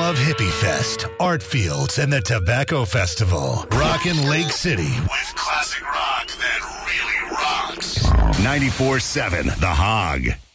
of Hippie Fest, Art Fields, and the Tobacco Festival. Rockin' Lake City with classic rock that really rocks. 94.7 The Hog.